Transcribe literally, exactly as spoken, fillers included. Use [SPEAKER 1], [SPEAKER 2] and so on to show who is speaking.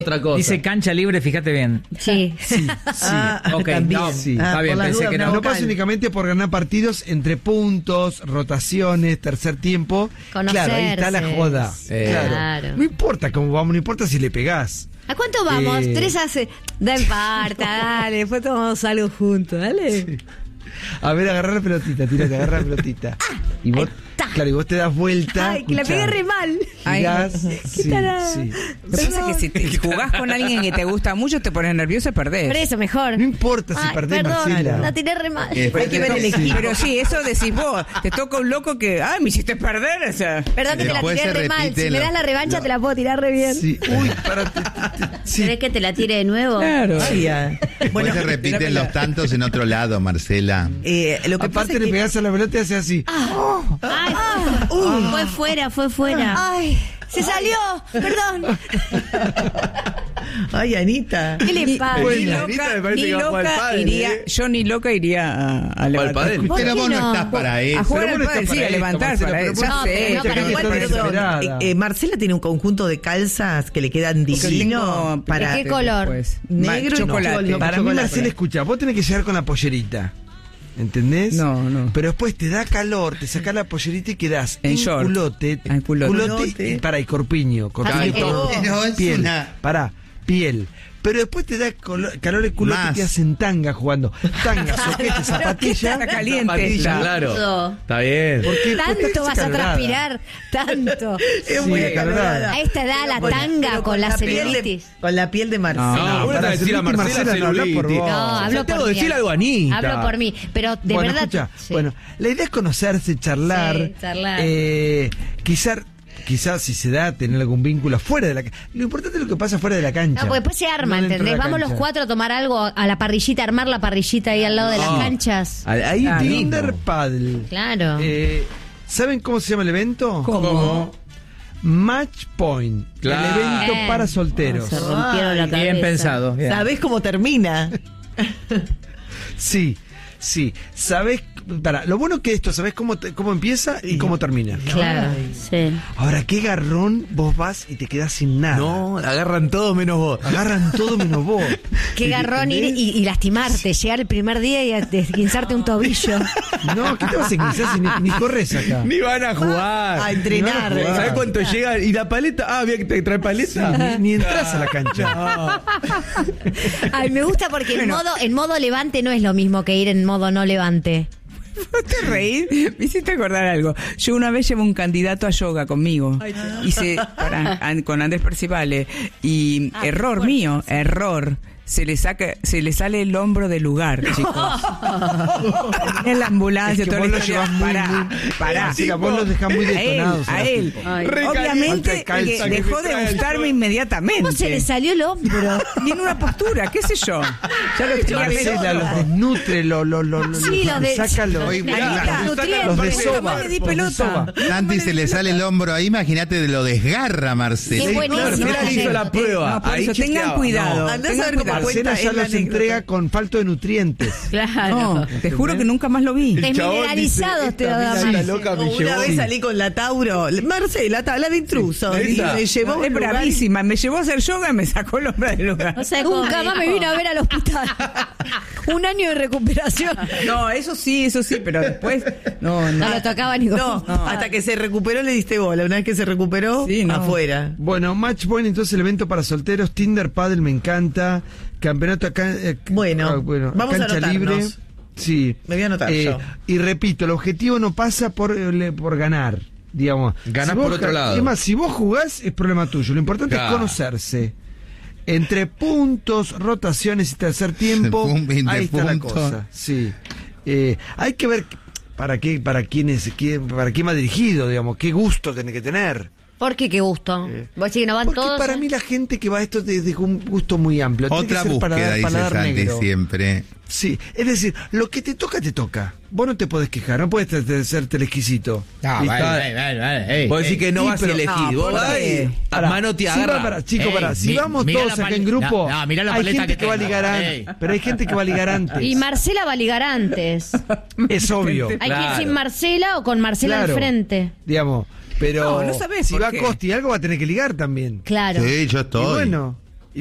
[SPEAKER 1] otra cosa.
[SPEAKER 2] Dice cancha libre, fíjate bien.
[SPEAKER 3] Sí.
[SPEAKER 4] Sí, sí.
[SPEAKER 3] Ah,
[SPEAKER 2] Ok,
[SPEAKER 4] también.
[SPEAKER 2] no,
[SPEAKER 4] Sí.
[SPEAKER 2] está
[SPEAKER 4] Ah,
[SPEAKER 2] bien,
[SPEAKER 4] por las
[SPEAKER 2] pensé
[SPEAKER 4] dudas,
[SPEAKER 2] que
[SPEAKER 4] una
[SPEAKER 2] no.
[SPEAKER 4] vocal.
[SPEAKER 5] No pasa únicamente por ganar partidos entre puntos, rotaciones, tercer tiempo.
[SPEAKER 3] Conocerse.
[SPEAKER 5] Claro, ahí está la joda.
[SPEAKER 1] Eh,
[SPEAKER 5] Claro.
[SPEAKER 3] claro.
[SPEAKER 5] No importa cómo vamos, no importa si le pegás.
[SPEAKER 3] ¿A cuánto vamos?
[SPEAKER 5] Eh.
[SPEAKER 3] Tres hace. Da en parta, dale. Después tomamos algo juntos, dale.
[SPEAKER 5] Sí. A ver, agarrar la pelotita, tírate, agarra la pelotita. Y vos,
[SPEAKER 3] ahí está.
[SPEAKER 5] claro, y vos te das vuelta.
[SPEAKER 3] Ay, que la
[SPEAKER 5] escuchá,
[SPEAKER 3] pegué re mal.
[SPEAKER 5] girás,
[SPEAKER 3] ¿Qué
[SPEAKER 5] sí,
[SPEAKER 3] tarada?
[SPEAKER 5] sí.
[SPEAKER 4] Lo que pasa es que si te jugás con alguien que te gusta mucho, te pones nervioso y perdés.
[SPEAKER 3] Por eso, mejor.
[SPEAKER 5] No importa si
[SPEAKER 3] Ay,
[SPEAKER 5] perdés,
[SPEAKER 3] perdón,
[SPEAKER 5] Marcela.
[SPEAKER 3] la tiré re mal.
[SPEAKER 1] Eh,
[SPEAKER 4] Hay que ver el
[SPEAKER 5] Sí.
[SPEAKER 4] equipo. Pero sí, eso decís vos. Te toca un loco que, ay, me hiciste perder. O sea.
[SPEAKER 3] Perdón que te la
[SPEAKER 1] Después
[SPEAKER 3] tiré
[SPEAKER 1] se
[SPEAKER 3] re mal.
[SPEAKER 1] repite
[SPEAKER 3] Si me
[SPEAKER 1] lo-
[SPEAKER 3] das la revancha,
[SPEAKER 1] lo-
[SPEAKER 3] te la puedo tirar re bien.
[SPEAKER 5] Sí. Uy, para. te- te- te- sí.
[SPEAKER 3] ¿Querés que te la tire de nuevo?
[SPEAKER 4] Claro.
[SPEAKER 6] Ay, ah.
[SPEAKER 1] Después
[SPEAKER 6] Bueno,
[SPEAKER 1] se repiten los tantos en otro lado, Marcela.
[SPEAKER 6] eh, lo que
[SPEAKER 5] Aparte
[SPEAKER 6] pasa
[SPEAKER 5] le
[SPEAKER 6] es que
[SPEAKER 5] pegás a la pelota y hace así.
[SPEAKER 3] Ay, uy, fue fuera, fue fuera. Ay, se salió, perdón.
[SPEAKER 6] ay, Anita.
[SPEAKER 3] ¿Qué le pasa?
[SPEAKER 1] Bueno,
[SPEAKER 4] Ni
[SPEAKER 1] Anita
[SPEAKER 4] loca,
[SPEAKER 1] me parece
[SPEAKER 4] ni
[SPEAKER 1] que va a jugar
[SPEAKER 4] loca
[SPEAKER 1] al pádel,
[SPEAKER 4] iría,
[SPEAKER 1] ¿eh?
[SPEAKER 4] yo ni loca iría a, a levantar.
[SPEAKER 1] pádel?
[SPEAKER 3] ¿Por
[SPEAKER 1] Pero
[SPEAKER 3] qué
[SPEAKER 1] vos no
[SPEAKER 3] no?
[SPEAKER 1] estás para
[SPEAKER 4] A
[SPEAKER 1] eso.
[SPEAKER 4] jugar
[SPEAKER 5] Pero
[SPEAKER 4] al
[SPEAKER 5] vos no
[SPEAKER 4] pádel,
[SPEAKER 5] estás
[SPEAKER 4] sí,
[SPEAKER 5] para
[SPEAKER 4] a
[SPEAKER 5] esto,
[SPEAKER 4] levantar
[SPEAKER 5] Marcela,
[SPEAKER 4] para
[SPEAKER 5] pero
[SPEAKER 4] eso.
[SPEAKER 5] vos-
[SPEAKER 4] Ya
[SPEAKER 3] No,
[SPEAKER 4] sé,
[SPEAKER 3] pero no
[SPEAKER 4] pero
[SPEAKER 3] para
[SPEAKER 4] igual
[SPEAKER 3] igual,
[SPEAKER 4] perdón.
[SPEAKER 5] desesperada.
[SPEAKER 6] Eh, eh, Marcela tiene un conjunto de calzas que le quedan divinos
[SPEAKER 4] Tengo
[SPEAKER 6] para
[SPEAKER 3] ¿De qué color?
[SPEAKER 4] después.
[SPEAKER 6] Negro y
[SPEAKER 4] chocolate.
[SPEAKER 6] no,
[SPEAKER 5] Para mí,
[SPEAKER 6] chocolate.
[SPEAKER 5] Marcela, escucha, vos tenés que llegar con la pollerita. ¿Entendés?
[SPEAKER 4] No, no.
[SPEAKER 5] Pero después te da calor, te sacás la pollerita y quedás
[SPEAKER 4] En
[SPEAKER 5] en
[SPEAKER 4] short.
[SPEAKER 5] culote.
[SPEAKER 4] Ah, en culote.
[SPEAKER 6] Culote.
[SPEAKER 5] y para y corpiño. Corpiño
[SPEAKER 3] Ay,
[SPEAKER 5] todo.
[SPEAKER 3] qué-
[SPEAKER 1] Pero es
[SPEAKER 5] piel.
[SPEAKER 1] una-
[SPEAKER 5] Pará, piel. Pero después te da colo- calor el culote
[SPEAKER 1] Más.
[SPEAKER 5] y te hacen tanga jugando. Tanga, soquete, zapatilla.
[SPEAKER 4] Está caliente.
[SPEAKER 1] Zapatilla, claro.
[SPEAKER 3] Todo.
[SPEAKER 1] Está bien.
[SPEAKER 5] Porque vos
[SPEAKER 3] Tanto
[SPEAKER 5] estás
[SPEAKER 3] vas a
[SPEAKER 5] acalorada.
[SPEAKER 3] transpirar, tanto.
[SPEAKER 6] Es
[SPEAKER 5] Sí,
[SPEAKER 6] muy
[SPEAKER 5] acalorada.
[SPEAKER 6] acalorada.
[SPEAKER 3] A esta edad la
[SPEAKER 6] Pero
[SPEAKER 3] tanga
[SPEAKER 6] pero
[SPEAKER 3] con la
[SPEAKER 6] piel de-
[SPEAKER 3] celulitis.
[SPEAKER 6] Con la piel de Marcela.
[SPEAKER 4] No,
[SPEAKER 1] No, vos
[SPEAKER 5] para
[SPEAKER 1] le decir a
[SPEAKER 5] celulitis,
[SPEAKER 1] Marcela
[SPEAKER 5] Marcela, no habla por
[SPEAKER 1] celulitis.
[SPEAKER 5] vos.
[SPEAKER 3] No, hablo
[SPEAKER 1] Santiago,
[SPEAKER 3] por mí.
[SPEAKER 1] decile algo a Anita.
[SPEAKER 3] Hablo por mí, pero de
[SPEAKER 5] bueno,
[SPEAKER 3] verdad.
[SPEAKER 5] escucha,
[SPEAKER 3] sí.
[SPEAKER 5] bueno, la idea es conocerse, charlar.
[SPEAKER 3] Sí, charlar.
[SPEAKER 5] Eh, quizás, quizás si se da, tener algún vínculo fuera de la cancha. Lo importante es lo que pasa fuera de la cancha.
[SPEAKER 3] No, porque después se arma,
[SPEAKER 5] no dentro de
[SPEAKER 3] ¿entendés?
[SPEAKER 5] la
[SPEAKER 3] Vamos los
[SPEAKER 5] cancha.
[SPEAKER 3] cuatro a tomar algo a la parrillita, armar la parrillita ahí al lado de las
[SPEAKER 1] No.
[SPEAKER 3] canchas.
[SPEAKER 1] Ahí
[SPEAKER 4] Ah,
[SPEAKER 5] Tinder
[SPEAKER 1] mismo.
[SPEAKER 5] Paddle.
[SPEAKER 3] Claro.
[SPEAKER 5] Eh, ¿Saben cómo se llama el evento?
[SPEAKER 4] ¿Cómo?
[SPEAKER 5] Match Point.
[SPEAKER 1] Claro.
[SPEAKER 5] El evento
[SPEAKER 3] Eh.
[SPEAKER 5] para solteros.
[SPEAKER 3] Se rompieron la cabeza.
[SPEAKER 2] Bien pensado. bien.
[SPEAKER 6] ¿Sabés cómo termina?
[SPEAKER 5] Sí, sí. ¿Sabés? Para, lo bueno que esto, ¿sabés cómo, te- cómo empieza y cómo termina?
[SPEAKER 3] Claro, sí.
[SPEAKER 5] Ahora, qué garrón vos vas y te quedás sin nada.
[SPEAKER 1] No, agarran todo menos vos.
[SPEAKER 5] Agarran todo menos vos.
[SPEAKER 3] Qué garrón ir y, y lastimarte, llegar el primer día y a desguinzarte un tobillo.
[SPEAKER 5] No, ¿qué te vas a enguisar si ni, ni corres acá?
[SPEAKER 1] Ni van a jugar.
[SPEAKER 6] A entrenar.
[SPEAKER 5] Ni van a jugar.
[SPEAKER 1] ¿Sabés cuánto llega? ¿Y la paleta? Ah, bien que te trae paleta.
[SPEAKER 5] Ni, ni entras a la cancha.
[SPEAKER 3] Ay, me gusta porque en modo, en modo levante no es lo mismo que ir en modo no levante.
[SPEAKER 4] ¿No te reís? Me hiciste acordar algo. Yo una vez llevo un candidato a yoga conmigo. Hice para, an- con Andrés Percivale. Y error mío, error. Se le saca, se le sale el hombro del lugar, chicos. En la ambulancia,
[SPEAKER 5] Es que
[SPEAKER 4] toda
[SPEAKER 5] vos
[SPEAKER 4] la
[SPEAKER 5] lo
[SPEAKER 4] historia.
[SPEAKER 5] llevas muy,
[SPEAKER 4] Pará,
[SPEAKER 5] muy-
[SPEAKER 4] pará.
[SPEAKER 5] Sí, vos los dejás muy
[SPEAKER 4] A él,
[SPEAKER 5] detonados.
[SPEAKER 4] a
[SPEAKER 5] los
[SPEAKER 4] él.
[SPEAKER 5] tipos.
[SPEAKER 3] Ay.
[SPEAKER 4] Obviamente
[SPEAKER 5] Falta de calza
[SPEAKER 4] que
[SPEAKER 5] que
[SPEAKER 4] dejó
[SPEAKER 1] me
[SPEAKER 4] de
[SPEAKER 1] trae el
[SPEAKER 4] gustarme
[SPEAKER 1] show.
[SPEAKER 4] inmediatamente.
[SPEAKER 3] ¿Cómo se le salió el hombro?
[SPEAKER 4] Y en una postura, qué sé yo. Ya lo tenía
[SPEAKER 5] Marcela los desnutre, los lo, lo, lo-
[SPEAKER 3] Sí, los de-
[SPEAKER 5] saca los,
[SPEAKER 1] Oye, mirá,
[SPEAKER 4] Anita,
[SPEAKER 1] los
[SPEAKER 3] nutrientes.
[SPEAKER 5] los de
[SPEAKER 4] Nunca
[SPEAKER 5] soba.
[SPEAKER 4] más le di
[SPEAKER 5] los de
[SPEAKER 4] pelota.
[SPEAKER 5] soba.
[SPEAKER 1] Santi se le sale el hombro ahí, imagínate de lo desgarra, Marcela.
[SPEAKER 3] Qué buenísimo.
[SPEAKER 1] Marcela le hizo la prueba.
[SPEAKER 4] No, por
[SPEAKER 1] ahí
[SPEAKER 4] eso, tengan
[SPEAKER 1] chequeaba.
[SPEAKER 4] cuidado.
[SPEAKER 1] No.
[SPEAKER 6] Andá a
[SPEAKER 4] Tengan
[SPEAKER 6] saber cómo
[SPEAKER 4] cuidado.
[SPEAKER 6] cuenta
[SPEAKER 5] Marcela ya
[SPEAKER 6] él la
[SPEAKER 5] los
[SPEAKER 6] anécdota.
[SPEAKER 5] entrega con falto de nutrientes.
[SPEAKER 3] Claro.
[SPEAKER 4] No, te juro que nunca más lo vi.
[SPEAKER 3] Desmineralizados te lo
[SPEAKER 1] Esta
[SPEAKER 3] damos.
[SPEAKER 1] mina está loca, me
[SPEAKER 6] Una
[SPEAKER 1] llevó.
[SPEAKER 6] vez salí con la Tauro. Marcela, tabla de intruso.
[SPEAKER 1] Sí,
[SPEAKER 6] Y
[SPEAKER 1] esa.
[SPEAKER 6] me llevó a un
[SPEAKER 4] Es
[SPEAKER 6] lugar-
[SPEAKER 4] bravísima. Me llevó a hacer yoga y me sacó el hombro del lugar.
[SPEAKER 3] O sea, nunca más me vine a ver al hospital. Un año de recuperación.
[SPEAKER 4] No, eso sí, eso sí, pero después. No,
[SPEAKER 3] No
[SPEAKER 4] no.
[SPEAKER 3] lo tocaba ni con.
[SPEAKER 6] No, hasta que se recuperó le diste bola. Una vez que se recuperó,
[SPEAKER 4] Sí, no.
[SPEAKER 6] afuera.
[SPEAKER 5] Bueno, Match Point, entonces el evento para solteros, Tinder Paddle me encanta, campeonato acá, eh,
[SPEAKER 6] Bueno,
[SPEAKER 5] ah, bueno
[SPEAKER 6] vamos a
[SPEAKER 5] cancha
[SPEAKER 6] anotarnos.
[SPEAKER 5] libre. Sí.
[SPEAKER 6] Me voy a anotar yo.
[SPEAKER 5] Y repito, el objetivo no pasa por, eh, le- por ganar, digamos.
[SPEAKER 1] Ganás
[SPEAKER 5] vos
[SPEAKER 1] por otro
[SPEAKER 5] ga-
[SPEAKER 1] lado.
[SPEAKER 5] Es más, si vos jugás, es problema tuyo. Lo importante
[SPEAKER 1] Claro.
[SPEAKER 5] es conocerse. Entre puntos, rotaciones y tercer tiempo,
[SPEAKER 1] Pum, veinte
[SPEAKER 5] ahí está la
[SPEAKER 1] puntos.
[SPEAKER 5] cosa. Sí. Eh, hay que ver para qué, para quién es, quién, para quién va dirigido, digamos, qué gusto tiene que tener.
[SPEAKER 3] ¿Por qué? Qué gusto. Vos decís que no van
[SPEAKER 5] Porque
[SPEAKER 3] todos.
[SPEAKER 5] para
[SPEAKER 3] ¿eh?
[SPEAKER 5] mí la gente que va a esto es de, de un gusto muy amplio. Tiene
[SPEAKER 1] Otra
[SPEAKER 5] que ser
[SPEAKER 1] búsqueda,
[SPEAKER 5] paladar-
[SPEAKER 1] dice
[SPEAKER 5] paladar
[SPEAKER 1] Santi
[SPEAKER 5] negro.
[SPEAKER 1] siempre.
[SPEAKER 5] Sí, es decir, lo que te toca, te toca. Vos no te podés quejar, no puedes te- te- ser exquisito. ¿Viste?
[SPEAKER 1] Vos decís que no
[SPEAKER 5] Sí,
[SPEAKER 1] vas a
[SPEAKER 5] pero-
[SPEAKER 1] elegir.
[SPEAKER 5] no,
[SPEAKER 1] Vos
[SPEAKER 5] ¿por
[SPEAKER 1] vas
[SPEAKER 5] qué?
[SPEAKER 1] y
[SPEAKER 5] Pará,
[SPEAKER 1] mano te
[SPEAKER 5] si
[SPEAKER 1] agarra.
[SPEAKER 5] va para- chico,
[SPEAKER 1] Ey,
[SPEAKER 5] pará, si
[SPEAKER 1] mi-
[SPEAKER 5] vamos
[SPEAKER 1] mirá
[SPEAKER 5] todos
[SPEAKER 1] la
[SPEAKER 5] acá
[SPEAKER 1] pal-
[SPEAKER 5] en grupo,
[SPEAKER 1] No, no, mirá la
[SPEAKER 5] hay
[SPEAKER 1] paleta
[SPEAKER 5] gente que, va a
[SPEAKER 1] tengo.
[SPEAKER 5] ligar
[SPEAKER 1] Ey.
[SPEAKER 5] antes. Pero hay gente que va a ligar antes.
[SPEAKER 3] Y Marcela va a ligar antes.
[SPEAKER 5] Es obvio.
[SPEAKER 3] Hay que ir
[SPEAKER 1] Claro.
[SPEAKER 3] sin Marcela o con Marcela
[SPEAKER 5] Claro.
[SPEAKER 3] al frente.
[SPEAKER 5] Digamos. Pero
[SPEAKER 4] No, no sabés
[SPEAKER 5] si
[SPEAKER 4] por
[SPEAKER 5] va
[SPEAKER 4] qué.
[SPEAKER 5] Costi, algo va a tener que ligar también.
[SPEAKER 3] Claro.
[SPEAKER 1] Sí, yo
[SPEAKER 5] Y
[SPEAKER 1] estoy.
[SPEAKER 5] bueno,